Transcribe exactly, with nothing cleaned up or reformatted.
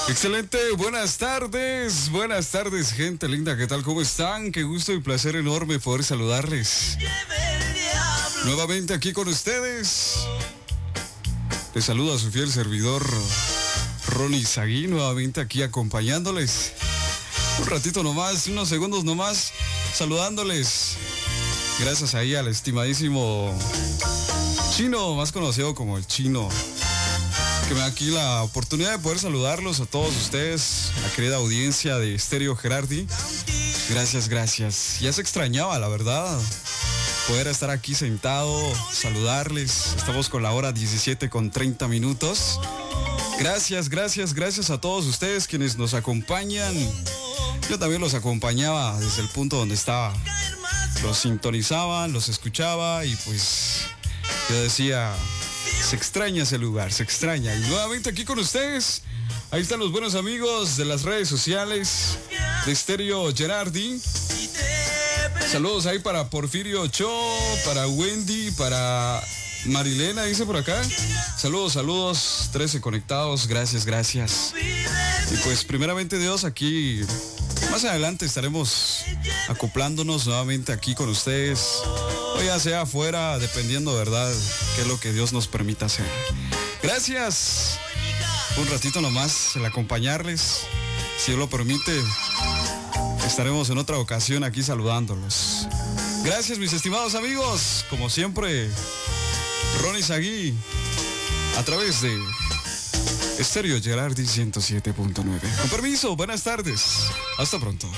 Excelente, buenas tardes, buenas tardes, gente linda, ¿qué tal? ¿Cómo están? Qué gusto y placer enorme poder saludarles. Nuevamente aquí con ustedes. Les saluda a su fiel servidor, Ronnie Sagui, nuevamente aquí acompañándoles. Un ratito nomás, unos segundos nomás, saludándoles. Gracias ahí al estimadísimo Chino, más conocido como el Chino, que me da aquí la oportunidad de poder saludarlos a todos ustedes, la querida audiencia de Estéreo Gerardi. Gracias, gracias. Ya se extrañaba, la verdad, poder estar aquí sentado, saludarles. Estamos con la hora diecisiete con treinta minutos. Gracias, gracias, gracias a todos ustedes quienes nos acompañan. Yo también los acompañaba desde el punto donde estaba. Los sintonizaban, los escuchaba y pues yo decía, se extraña ese lugar, se extraña. Y nuevamente aquí con ustedes, ahí están los buenos amigos de las redes sociales de Estéreo Gerardi. Saludos ahí para Porfirio Ochoa, para Wendy, para Marilena, dice por acá. Saludos, saludos, trece conectados, gracias, gracias. Y pues primeramente Dios, aquí más adelante estaremos acoplándonos nuevamente aquí con ustedes, o ya sea afuera, dependiendo, ¿verdad?, qué es lo que Dios nos permita hacer. Gracias. Un ratito nomás el acompañarles, si Dios lo permite, estaremos en otra ocasión aquí saludándolos. Gracias, mis estimados amigos, como siempre, Ronnie Sagui, a través de Estéreo Gerardi ciento siete punto nueve. Con permiso, buenas tardes. Hasta pronto.